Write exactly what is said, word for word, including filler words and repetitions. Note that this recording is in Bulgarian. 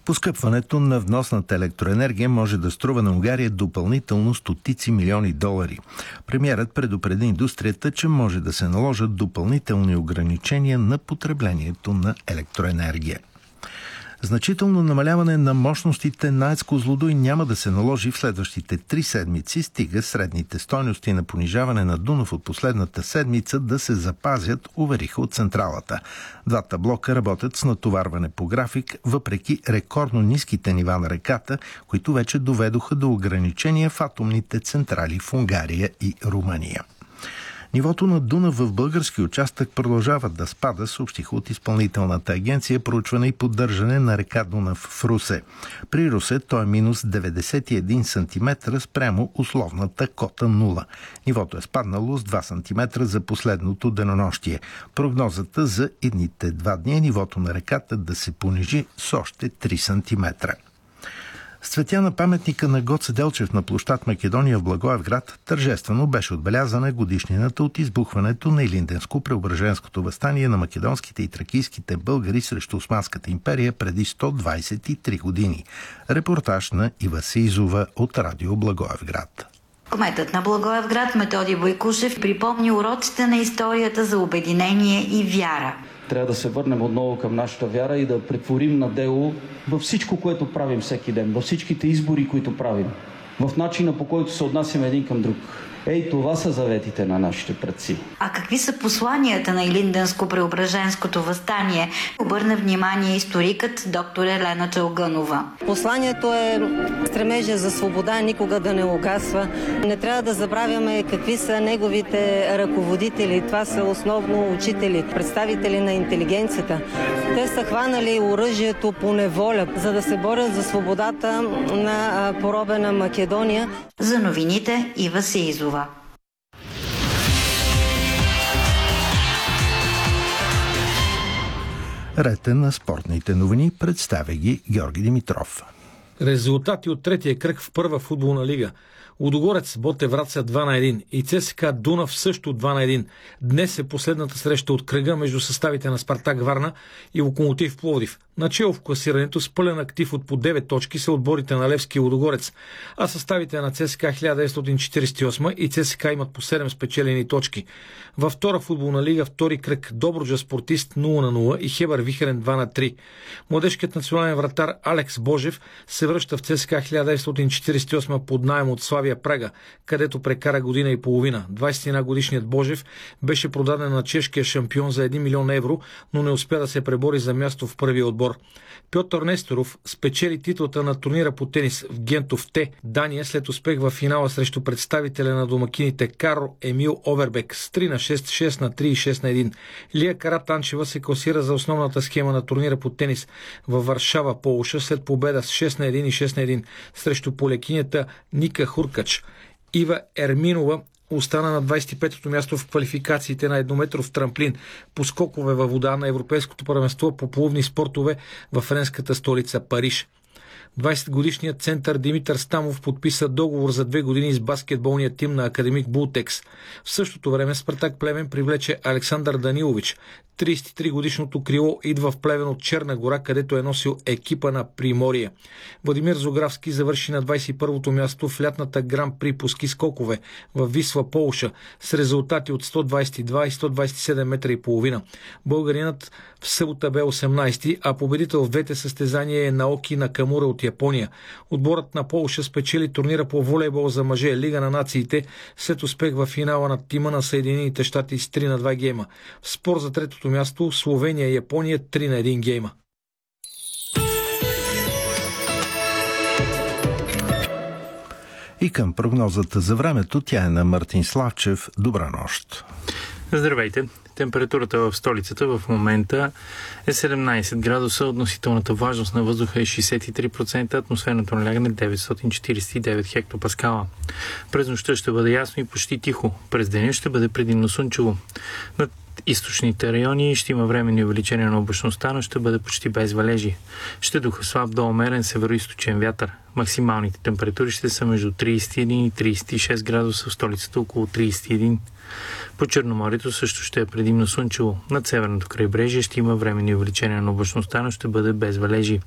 Поскъпването на вносната електроенергия може да струва на Унгария допълнително стотици милиони долари. Премиерът предупреди индустрията, че може да се наложат допълнителни ограничения на потреблението на електроенергия. Значително намаляване на мощностите на АЕЦ Козлодуй няма да се наложи в следващите три седмици, стига средните стойности на понижаване на Дунав от последната седмица да се запазят, увериха от централата. Двата блока работят с натоварване по график, въпреки рекордно ниските нива на реката, които вече доведоха до ограничения в атомните централи в Унгария и Румъния. Нивото на Дунав в български участък продължава да спада, съобщиха от Изпълнителната агенция проучване и поддържане на река Дунав в Русе. При Русе той е минус деветдесет и един сантиметра спрямо условната кота нула. Нивото е спаднало с два сантиметра за последното денонощие. Прогнозата за идните два дни е нивото на реката да се понижи с още три сантиметра. С цветя на паметника на Гоце Делчев на площад Македония в Благоевград тържествено беше отбелязана годишнината от избухването на Илинденско-Преображенското въстание на македонските и тракийските българи срещу Османската империя преди сто двадесет и три години. Репортаж на Ива Сеизова от Радио Благоевград. Кметът на Благоевград Методи Бойкушев припомни уроците на историята за обединение и вяра. Трябва да се върнем отново към нашата вяра и да претворим на дело във всичко, което правим всеки ден, във всичките избори, които правим, в начина, по който се отнасяме един към друг. Ей, това са заветите на нашите предци. А какви са посланията на Илинденско-Преображенското въстание? Обърна внимание историкът доктор Елена Чалгънова. Посланието е стремежа за свобода, никога да не угасва. Не трябва да забравяме какви са неговите ръководители. Това са основно учители, представители на интелигенцията. Те са хванали оръжието по неволя, за да се борят за свободата на поробена Македония. За новините Ива Сеизова. Ред е на спортните новини, представя ги Георги Димитров. Резултати от третия кръг в първа футболна лига. Лудогорец Ботев Враца два на един и ЦСКА Дунав също два на един. Днес е последната среща от кръга между съставите на Спартак Варна и Локомотив Пловдив. Начело в класирането с пълен актив от по девет точки са отборите на Левски и Лудогорец, а съставите на ЦСКА хиляда деветстотин четиридесет и осма и ЦСКА имат по седем спечелени точки. Във втора футболна лига втори кръг Добруджа Спортист нула на нула и Хебър Вихрен два на три. Младежкият национален вратар Алекс Божев се връща в ЦСКА хиляда деветстотин четиридесет и осма под наем от Славия Прага, където прекара година и половина. двадесет и една годишният Божев беше продаден на чешкия шампион за един милион евро, но не успя да се пребори за място в първия отбор. Пьотър Несторов спечели титлата на турнира по тенис в Гентов Те, Дания, след успех в финала срещу представителя на домакините Карл Емил Овербек с три на шест, шест на три и шест на един. Лия Каратанчева се класира за основната схема на турнира по тенис във Варшава, Полша, след победа с шест на един и шест на един срещу полекинята Ника Хуркач. Ива Ерминова остана на двадесет и петото място в квалификациите на еднометров трамплин по скокове във вода на Европейското първенство по плувни спортове в френската столица Париж. двадесетгодишният център Димитър Стамов подписа договор за две години с баскетболния тим на Академик Бултекс. В същото време Спартак Плевен привлече Александър Данилович. тридесет и три годишното крило идва в Плевен от Черна гора, където е носил екипа на Приморие. Владимир Зографски завърши на двадесет и първото място в лятната гран-при по ски скокове в Висла, Полша, с резултати от сто двадесет и два и сто двадесет и седем метра и половина. Българинът в събота бе осемнадесети, а победител в двете състезания е Наоки Накамура от Япония. Отборът на Полша спечели турнира по волейбол за мъже Лига на нациите след успех в финала на тима на Съединените щати с три на два гейма. В спор за третото място Словения и Япония три на един гейма. И към прогнозата за времето, тя е на Мартин Славчев. Добра нощ! Здравейте! Температурата в столицата в момента е седемнадесет градуса, относителната влажност на въздуха е шейсет и три процента, атмосферното налягане деветстотин четиридесет и девет хектопаскала. През нощта ще бъде ясно и почти тихо. През деня ще бъде предимно слънчево. Над източните райони ще има временно увеличение на облачността, но ще бъде почти без валежи. Ще духа слаб до умерен североизточен вятър. Максималните температури ще са между тридесет и един и тридесет и шест градуса, в столицата около тридесет и един. По Черноморието също ще е предимно слънчево. Над северното крайбрежие ще има временни увеличения на облачността, но ще бъде без валежи.